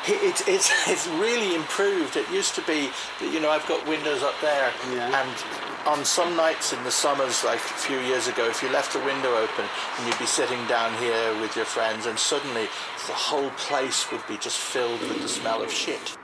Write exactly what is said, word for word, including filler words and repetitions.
It, it's it's really improved. It used to be, you know, I've got windows up there, yeah. and on some nights in the summers, like a few years ago, if you left a window open and you'd be sitting down here with your friends, and suddenly the whole place would be just filled with the smell of shit.